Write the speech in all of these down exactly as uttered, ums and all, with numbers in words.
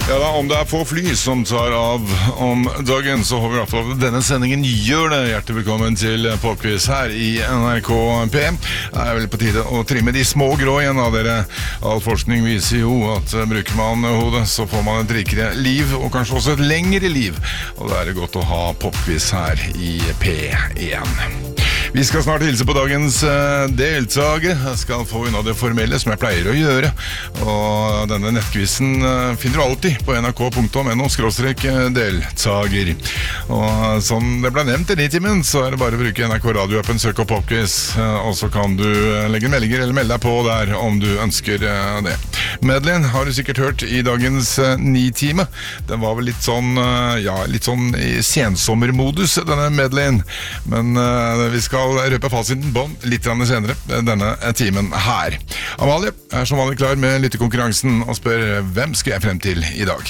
Ja da, om det er få fly som tar av om dagen, så håper vi i hvert fall at denne sendingen gjør det. Hjertelig velkommen til Popquiz her i N R K P. Det er vel på tide å trimme de små grå igjen av dere. All forskning viser jo at bruker man hodet, så får man et rikere liv, og kanskje også et lengre liv. Og da er det godt å ha Popquiz her i P én. Vi skal snart hilse på dagens uh, deltager. Jeg skal få unna det formelle som jeg pleier å gjøre. Og denne nettkvissen uh, finner du alltid på nrk punktum no skråstrek deltager. Og som det ble nevnt i Nitimen, så er det bare å bruke N R K radioappen, søk opp Popquiz, uh, og så kan du uh, legge meldinger eller melde deg på der om du ønsker uh, det. Medlin har du sikkert hørt i dagens uh, Nitime. Den var vel litt sånn, uh, ja, litt sånn i sensommermodus, denne Medlin. Men uh, vi skal røpe fasiten på litt senere denne timen her. Amalie er som vanlig klar med lyttekonkurransen og spør hvem skal jeg frem til i dag?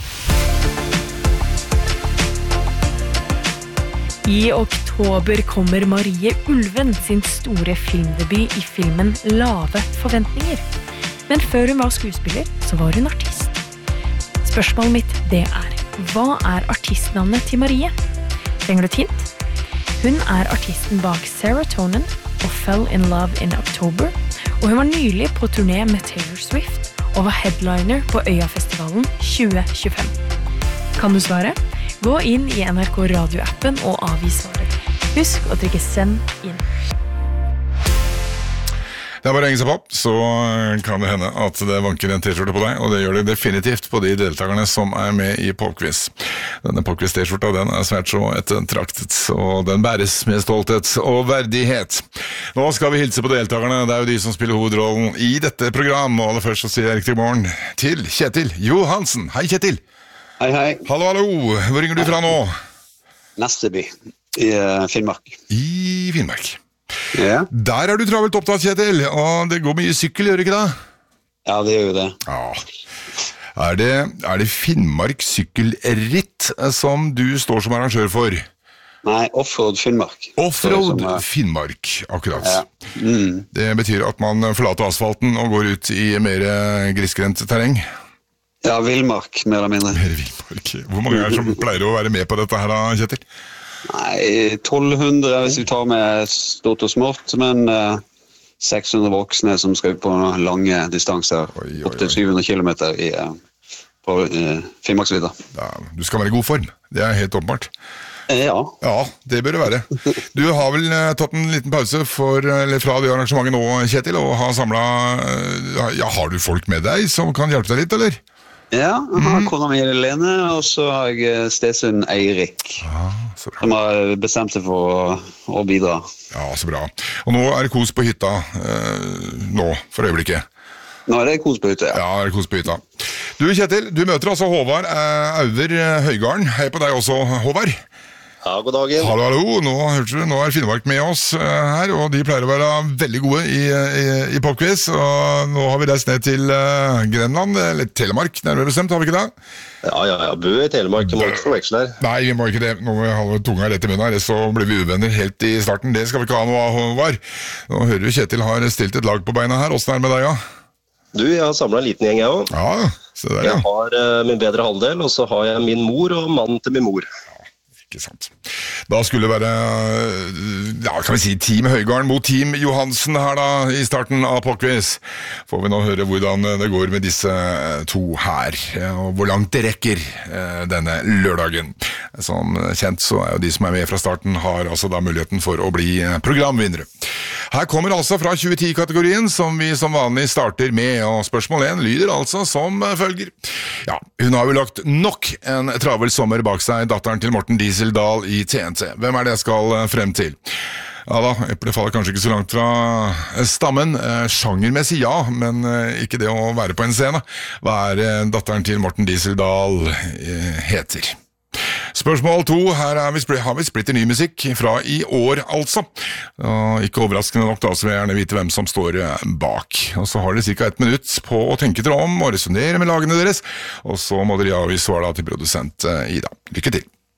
I oktober kommer Marie Ulven sin store filmdebut i filmen Lave forventninger. Men før hun var skuespiller, så var hun artist. Spørsmålet mitt det er, hva er artistnavnet til Marie? Trenger du et hint? Hun er artisten bak Serotonin og Fell in Love in October, og hun var nylig på turné med Taylor Swift og var headliner på Øyafestivalen tjue tjuefem. Kan du svare? Gå inn i N R K radioappen og avgi svaret. Husk å trykke send inn. Det er bare å henge seg på, så kan det hende at det vanker en t-skjorte på deg, og det gjør det definitivt på de deltakerne som er med i Popquiz. Denne Popquiz-t-skjorta, den er svært så ettertraktet, og den bæres med stolthet og verdighet. Nå skal vi hilse på deltakerne, det er jo de som spiller hovedrollen i dette programmet, og aller først så sier jeg riktig morgen til Kjetil Johansen. Hei Kjetil! Hei, hei. Hallo, hallo! Hvor ringer du fra nå? Nesteby, i uh, Finnmark. I Finnmark. Ja. Der er du travelt opptatt, Kjetil, og det går mye sykkel, gjør det ikke da? Ja, det gjør jo det. Ja. Er det, er det Finnmark sykkelritt som du står som arrangør for? Nei, Offroad Finnmark. Offroad som, uh... Finnmark, akkurat. Ja. Mm. Det betyr at man forlater asfalten og går ut i mer grisgrendt terreng? Ja, villmark, mer eller mindre. Mer villmark. Hvor mange er det som pleier å være med på dette her da, Kjetil? Nei, tolv hundre hvis vi tar med stort og smått, men uh, seks hundre voksne som skal ut på lange distanser, oi, oi, oi. Opp til syv hundre kilometer i, uh, på uh, Finnmarksvidda. Ja, du skal være i god form, det er helt åpenbart. Ja. Ja, det bør det være. Du har vel uh, tatt en liten pause for, eller fra det arrangementet nå, Kjetil, og har samlet, uh, ja, har du folk med deg som kan hjelpe deg litt, eller? Ja, jeg har kona mi Lene, og så har jeg stesønnen Eirik, ah, som har bestemt seg for å, å bidra. Ja, så bra. Og nå er det kos på hytta, eh, nå, for øyeblikket. Nå er det kos på hytta, ja. Ja, det er kos på hytta. Du, Kjetil, du møter altså Håvard eh, Auver Høygarden. Hei på deg også, Håvard. Ja, god dagen. Hallo, hallo. Nå, hørte du, nå er Finnmark med oss uh, her, og de pleier å være veldig gode i, i, i Popquiz, og nå har vi reist ned til uh, Grenland, eller Telemark, nærmere bestemt, har vi ikke det? Ja, ja, ja, Bø i Telemark, det må ikke forveksle her. Nei, vi må ikke det. Nå må vi ha tunga rett i munnen her, så blir vi uvenner helt i starten. Det skal vi ikke ha noe av, Håvard. Nå hører vi Kjetil har stilt et lag på beina her. Hvordan er det med deg, ja? Du, jeg har samlet en liten gjeng, jeg også. Ja, så der, ja. Jeg har uh, min bedre halvdel, og så har jeg min mor og mannen til min mor. Ikke sant. Da skulle det være, ja, kan vi si, Team Høygarden mot Team Johansen her da, i starten av Popquiz. Får vi nå høre hvordan det går med disse to her, og hvor langt det rekker denne lørdagen. Som kjent så er jo de som er med fra starten har altså da muligheten for å bli programvinnere. Her kommer altså fra tjue ti-kategorien, som vi som vanlig starter med, og spørsmål én lyder altså som følger. Ja, hun har jo lagt nok en travel sommer bak seg, datteren til Morten Dieseldal i T N T. Hvem er det jeg skal frem til? Ja da, eplet faller kanskje ikke så langt fra stammen. Sjangermessig ja, men ikke det å være på en scene. Hva er datteren til Morten Dieseldal heter? Spørsmål to, her er vi, har vi splitter ny musikk fra i år altså. Og ikke overraskende nok da, så vil jeg gjerne vite hvem som står bak. Og så har dere cirka ett minutt på å tenke dere om og resonere med lagene deres, og så må dere avgi svar da til produsent Ida. Lykke til!